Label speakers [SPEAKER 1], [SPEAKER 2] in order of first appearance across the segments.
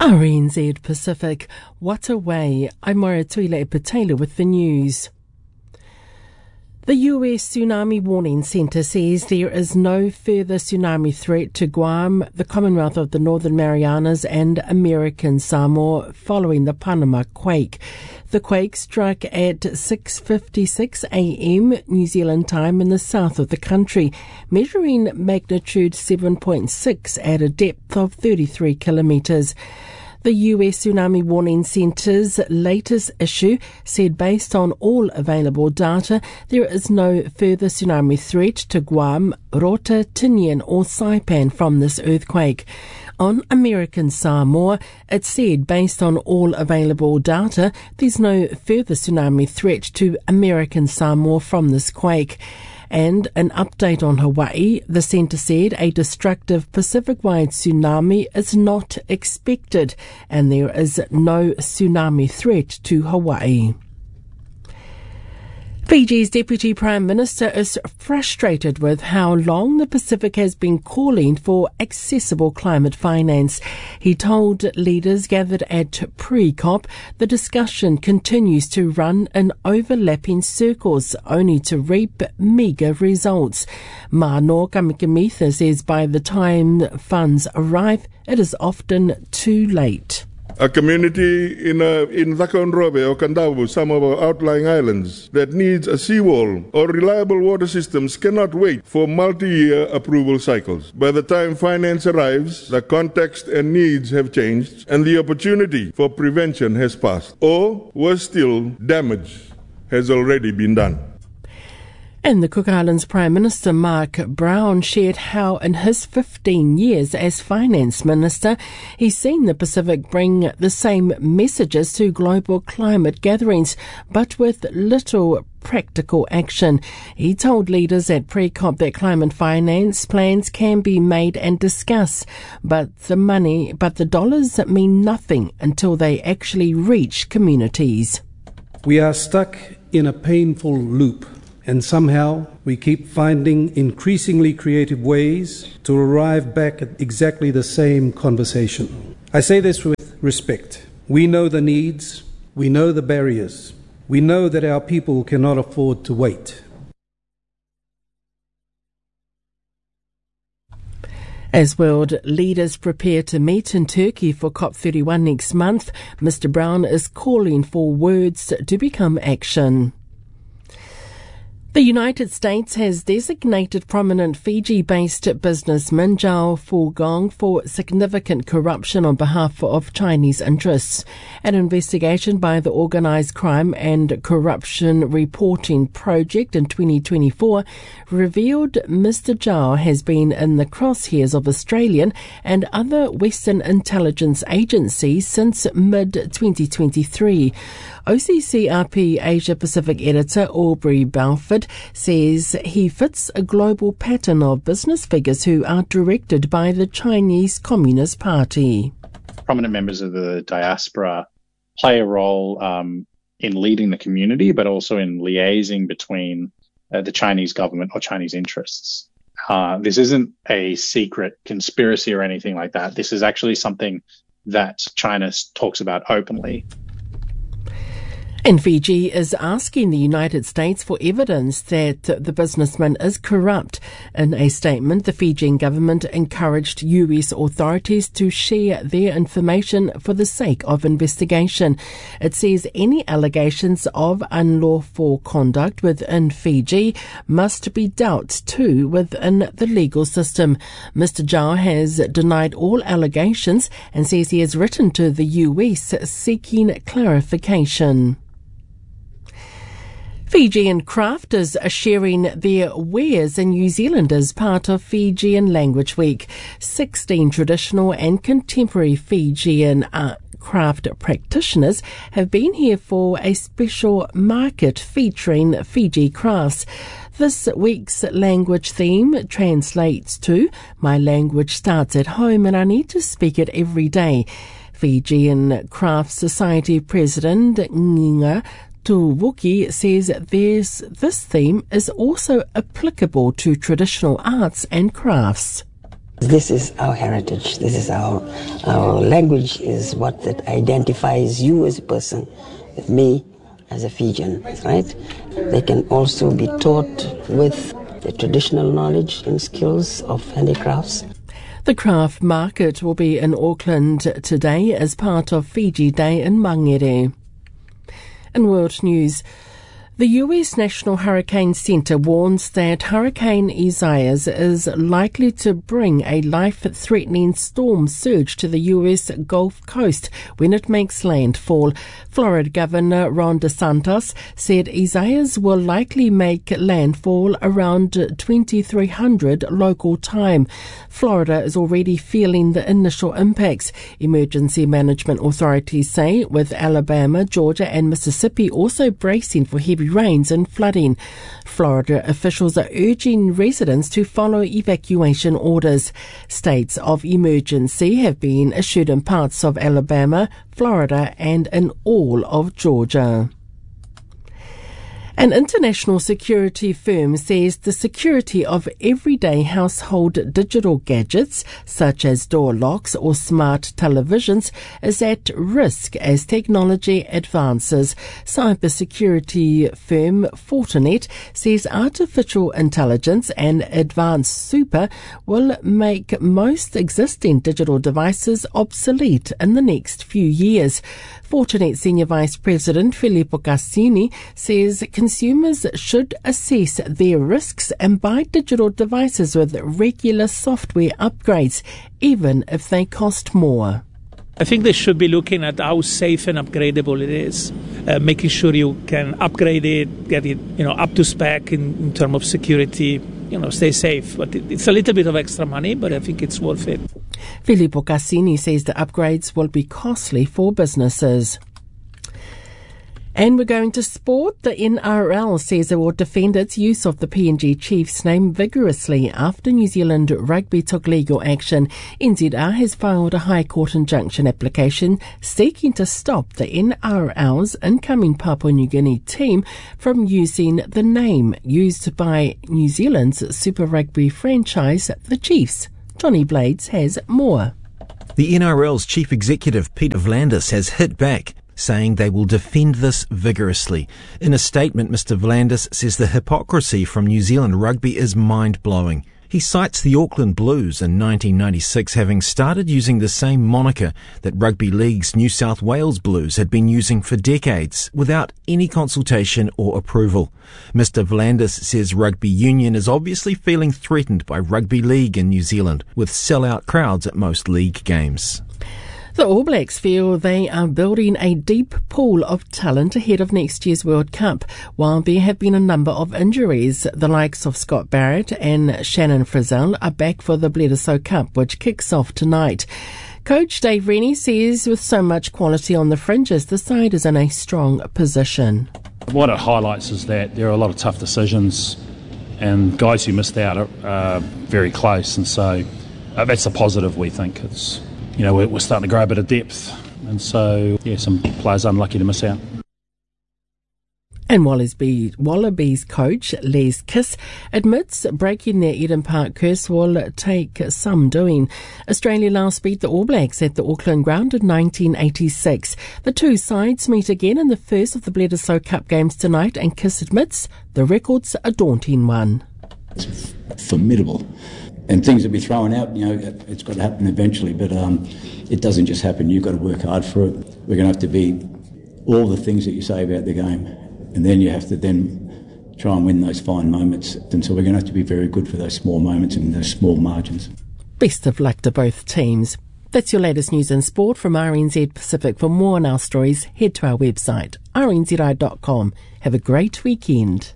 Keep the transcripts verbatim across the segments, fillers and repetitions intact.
[SPEAKER 1] R N Z Pacific, what a way. I'm Moira Tuile Patela with the news. The U S Tsunami Warning Centre says there is no further tsunami threat to Guam, the Commonwealth of the Northern Marianas and American Samoa following the Panama quake. The quake struck at six fifty-six a m New Zealand time in the south of the country, measuring magnitude seven point six at a depth of thirty-three kilometres. The U S Tsunami Warning Centre's latest issue said based on all available data, there is no further tsunami threat to Guam, Rota, Tinian or Saipan from this earthquake. On American Samoa, it said based on all available data, there's no further tsunami threat to American Samoa from this quake. And an update on Hawaii, the centre said a destructive Pacific-wide tsunami is not expected and there is no tsunami threat to Hawaii. Fiji's Deputy Prime Minister is frustrated with how long the Pacific has been calling for accessible climate finance. He told leaders gathered at pre-COP the discussion continues to run in overlapping circles, only to reap meagre results. Mano Kamikamitha says by the time funds arrive, it is often too late.
[SPEAKER 2] A community in uh, in Takonrobe or Kandavu, some of our outlying islands, that needs a seawall or reliable water systems cannot wait for multi-year approval cycles. By the time finance arrives, the context and needs have changed and the opportunity for prevention has passed. Or, worse still, damage has already been done.
[SPEAKER 1] And the Cook Islands Prime Minister Mark Brown shared how in his fifteen years as Finance Minister, he's seen the Pacific bring the same messages to global climate gatherings, but with little practical action. He told leaders at pre-COP that climate finance plans can be made and discussed, but the money, but the dollars mean nothing until they actually reach communities.
[SPEAKER 3] We are stuck in a painful loop. And somehow we keep finding increasingly creative ways to arrive back at exactly the same conversation. I say this with respect. We know the needs, we know the barriers, we know that our people cannot afford to wait.
[SPEAKER 1] As world leaders prepare to meet in Turkey for COP thirty-one next month, Mister Brown is calling for words to become action. The United States has designated prominent Fiji-based businessman Zhao Fugong for significant corruption on behalf of Chinese interests. An investigation by the Organised Crime and Corruption Reporting Project in twenty twenty-four revealed Mister Zhao has been in the crosshairs of Australian and other Western intelligence agencies since mid twenty twenty-three. O C C R P Asia Pacific editor Aubrey Balford says he fits a global pattern of business figures who are directed by the Chinese Communist Party.
[SPEAKER 4] Prominent members of the diaspora play a role um, in leading the community, but also in liaising between uh, the Chinese government or Chinese interests. Uh, this isn't a secret conspiracy or anything like that. This is actually something that China talks about openly.
[SPEAKER 1] And Fiji is asking the United States for evidence that the businessman is corrupt. In a statement, the Fijian government encouraged U S authorities to share their information for the sake of investigation. It says any allegations of unlawful conduct within Fiji must be dealt to within the legal system. Mister Zhao has denied all allegations and says he has written to the U S seeking clarification. Fijian crafters are sharing their wares in New Zealand as part of Fijian Language Week. Sixteen traditional and contemporary Fijian art craft practitioners have been here for a special market featuring Fiji crafts. This week's language theme translates to "My language starts at home and I need to speak it every day." Fijian Craft Society President Nginga Tuvuki says there's, this theme is also applicable to traditional arts and crafts.
[SPEAKER 5] This is our heritage. This is our our language is what that identifies you as a person with me as a Fijian, right? They can also be taught with the traditional knowledge and skills of handicrafts.
[SPEAKER 1] The craft market will be in Auckland today as part of Fiji Day in Mangere. In world news, the U S National Hurricane Center warns that Hurricane Isaias is likely to bring a life-threatening storm surge to the U S Gulf Coast when it makes landfall. Florida Governor Ron DeSantis said Isaias will likely make landfall around twenty-three hundred local time. Florida is already feeling the initial impacts. Emergency management authorities say, with Alabama, Georgia and Mississippi also bracing for heavy rains and flooding. Florida officials are urging residents to follow evacuation orders. States of emergency have been issued in parts of Alabama, Florida and in all of Georgia. An international security firm says the security of everyday household digital gadgets, such as door locks or smart televisions, is at risk as technology advances. Cybersecurity firm Fortinet says artificial intelligence and advanced super will make most existing digital devices obsolete in the next few years. Fortinet Senior Vice President Filippo Cassini says consumers should assess their risks and buy digital devices with regular software upgrades, even if they cost more.
[SPEAKER 6] I think they should be looking at how safe and upgradable it is, uh, making sure you can upgrade it, get it, you know, up to spec in, in terms of security, you know, stay safe. But it, it's a little bit of extra money, but I think it's worth it.
[SPEAKER 1] Filippo Cassini says the upgrades will be costly for businesses. And we're going to sport. The N R L says it will defend its use of the P N G Chiefs name vigorously after New Zealand Rugby took legal action. N Z R has filed a High Court injunction application seeking to stop the N R L's incoming Papua New Guinea team from using the name used by New Zealand's Super Rugby franchise, the Chiefs. Johnny Blades has more.
[SPEAKER 7] The N R L's chief executive, Peter V'landys, has hit back, saying they will defend this vigorously. In a statement, Mister V'landys says the hypocrisy from New Zealand Rugby is mind-blowing. He cites the Auckland Blues in nineteen ninety-six having started using the same moniker that Rugby League's New South Wales Blues had been using for decades without any consultation or approval. Mister V'landys says Rugby Union is obviously feeling threatened by Rugby League in New Zealand, with sell-out crowds at most league games.
[SPEAKER 1] The All Blacks feel they are building a deep pool of talent ahead of next year's World Cup. While there have been a number of injuries, the likes of Scott Barrett and Shannon Frizzell are back for the Bledisloe Cup, which kicks off tonight. Coach Dave Rennie says with so much quality on the fringes, the side is in a strong position.
[SPEAKER 8] What it highlights is that there are a lot of tough decisions and guys who missed out are uh, very close, and so uh, that's a positive, we think. It's You know, we're starting to grow a bit of depth, and so, yeah, some players unlucky to miss out.
[SPEAKER 1] And Wallabies, Wallabies coach Les Kiss admits breaking their Eden Park curse will take some doing. Australia last beat the All Blacks at the Auckland ground in nineteen eighty-six. The two sides meet again in the first of the Bledisloe Cup games tonight, and Kiss admits the record's a daunting one.
[SPEAKER 9] It's formidable. And things will be thrown out, you know, it's got to happen eventually, but um, it doesn't just happen. You've got to work hard for it. We're going to have to be all the things that you say about the game, and then you have to then try and win those fine moments. And so we're going to have to be very good for those small moments and those small margins.
[SPEAKER 1] Best of luck to both teams. That's your latest news and sport from R N Z Pacific. For more on our stories, head to our website, r n z i dot com. Have a great weekend.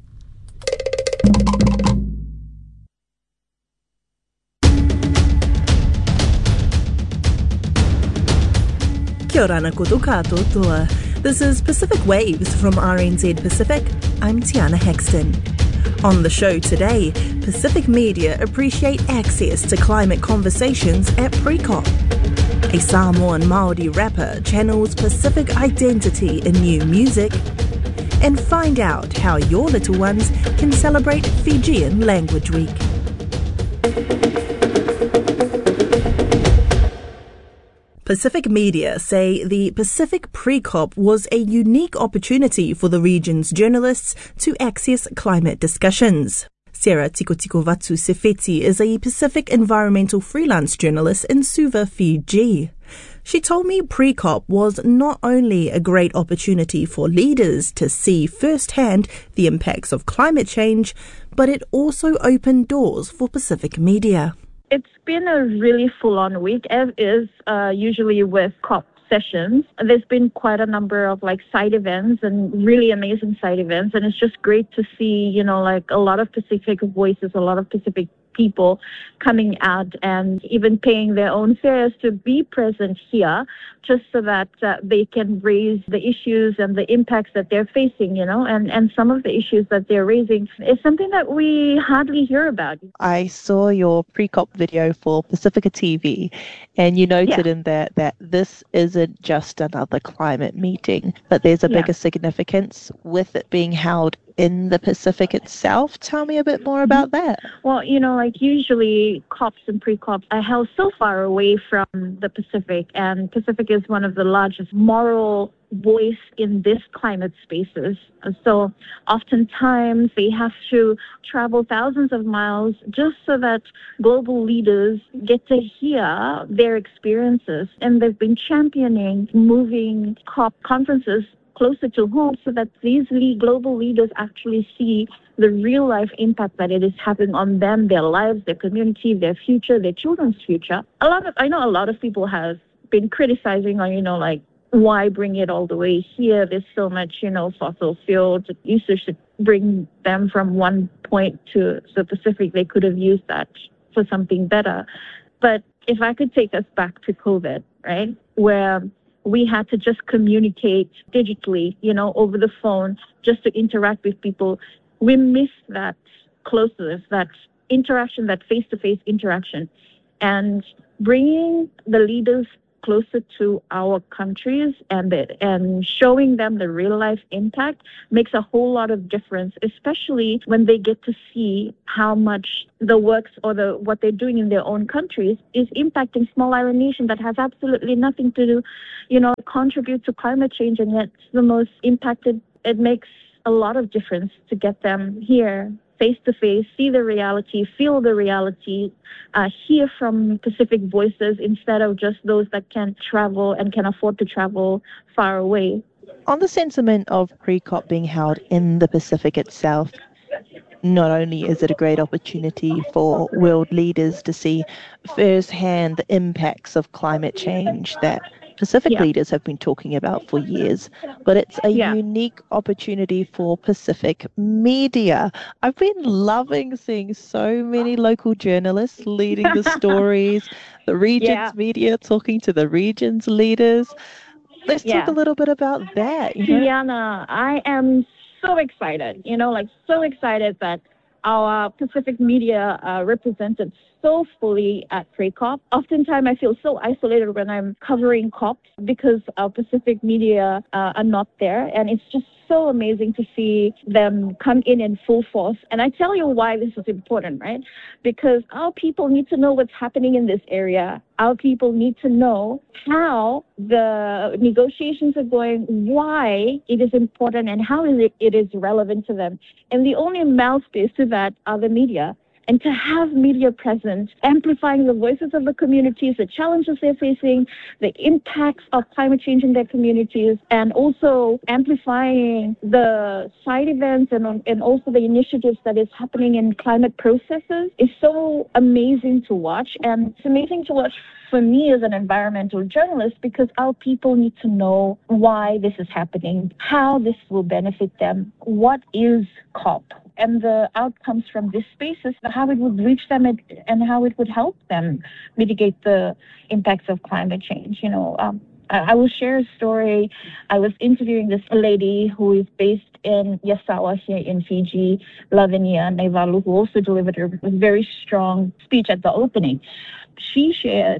[SPEAKER 10] Kia ora na koutou katoa. This is Pacific Waves from R N Z Pacific. I'm Tiana Hexton. On the show today, Pacific media appreciate access to climate conversations at Precop. A Samoan Māori rapper channels Pacific identity in new music. And find out how your little ones can celebrate Fijian Language Week. Pacific media say the Pacific Pre-COP was a unique opportunity for the region's journalists to access climate discussions. Sarah Tikotikovatu Sefeti is a Pacific environmental freelance journalist in Suva, Fiji. She told me Pre-COP was not only a great opportunity for leaders to see firsthand the impacts of climate change, but it also opened doors for Pacific media.
[SPEAKER 11] It's been a really full-on week, as is uh, usually with COP sessions. There's been quite a number of like side events and really amazing side events, and it's just great to see, you know, like a lot of Pacific voices, a lot of Pacific people coming out and even paying their own fares to be present here, just so that uh, they can raise the issues and the impacts that they're facing, you know, and, and some of the issues that they're raising is something that we hardly hear about.
[SPEAKER 12] I saw your pre-COP video for Pacifica T V, and you noted
[SPEAKER 11] yeah.
[SPEAKER 12] in that that this isn't just another climate meeting, but there's a
[SPEAKER 11] yeah.
[SPEAKER 12] bigger significance with it being held in the Pacific itself. Tell me a bit more about that.
[SPEAKER 11] Well, you know, like usually COPs and pre-COPs are held so far away from the Pacific, and Pacific is one of the largest moral voice in this climate spaces. So oftentimes they have to travel thousands of miles just so that global leaders get to hear their experiences. And they've been championing moving COP conferences closer to home so that these global leaders actually see the real life impact that it is having on them, their lives, their community, their future, their children's future. A lot of, I know a lot of people have been criticizing on, you know, like, why bring it all the way here? There's so much, you know, fossil fuels. You should bring them from one point to the Pacific. They could have used that for something better. But if I could take us back to COVID, right, where we had to just communicate digitally, you know, over the phone, just to interact with people. We missed that closeness, that interaction, that face-to-face interaction. And bringing the leaders closer to our countries and the, and showing them the real-life impact makes a whole lot of difference, especially when they get to see how much the works or the what they're doing in their own countries is impacting small island nation that has absolutely nothing to do, you know, contribute to climate change, and yet the most impacted. It makes a lot of difference to get them here face to face, see the reality, feel the reality, uh, hear from Pacific voices instead of just those that can travel and can afford to travel far away.
[SPEAKER 12] On the sentiment of pre-COP being held in the Pacific itself, not only is it a great opportunity for world leaders to see firsthand the impacts of climate change that Pacific yeah. leaders have been talking about for years, but it's a yeah. unique opportunity for Pacific media. I've been loving seeing so many local journalists leading the stories, the region's yeah. media talking to the region's leaders. Let's yeah. talk a little bit about that. You know?
[SPEAKER 11] Tiana, I am so excited, you know, like so excited that our Pacific media uh, represented so fully at pre-COP. Oftentimes I feel so isolated when I'm covering COPs because our Pacific media uh, are not there. And it's just so amazing to see them come in in full force. And I tell you why this is important, right? Because our people need to know what's happening in this area. Our people need to know how the negotiations are going, why it is important, and how is it, it is relevant to them. And the only mouthpiece to that are the media. And to have media present, amplifying the voices of the communities, the challenges they're facing, the impacts of climate change in their communities, and also amplifying the side events and, and also the initiatives that is happening in climate processes is so amazing to watch. And it's amazing to watch for me as an environmental journalist because our people need to know why this is happening, how this will benefit them, what is COP, and the outcomes from this spaces, how it would reach them and, and how it would help them mitigate the impacts of climate change. You know, um, I, I will share a story. I was interviewing this lady who is based in Yasawa here in Fiji, Lavinia Naivalu, who also delivered a very strong speech at the opening. She shared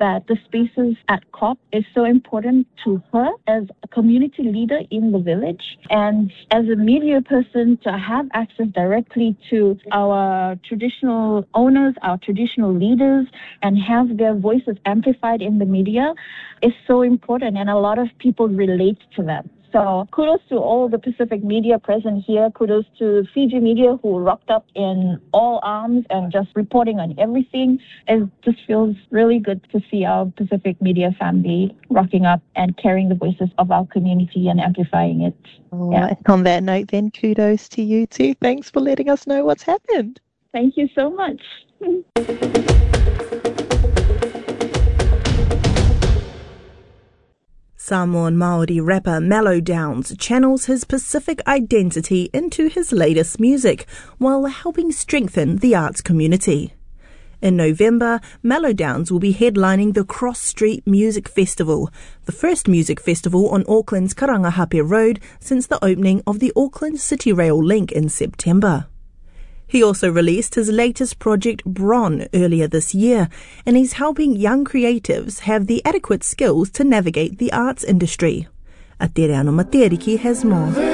[SPEAKER 11] that the spaces at COP is so important to her as a community leader in the village, and as a media person to have access directly to our traditional owners, our traditional leaders, and have their voices amplified in the media is so important, and a lot of people relate to that. So kudos to all the Pacific media present here. Kudos to Fiji media who rocked up in all arms and just reporting on everything. It just feels really good to see our Pacific media family rocking up and carrying the voices of our community and amplifying it.
[SPEAKER 12] Oh, yeah. On that note, then, kudos to you too. Thanks for letting us know what's happened.
[SPEAKER 11] Thank you so much.
[SPEAKER 10] Samoan Māori rapper Mellow Downs channels his Pacific identity into his latest music while helping strengthen the arts community. In November, Mellow Downs will be headlining the Cross Street Music Festival, the first music festival on Auckland's Karangahape Road since the opening of the Auckland City Rail link in September. He also released his latest project, Bron, earlier this year, and he's helping young creatives have the adequate skills to navigate the arts industry. Atere Ano Materiki has more.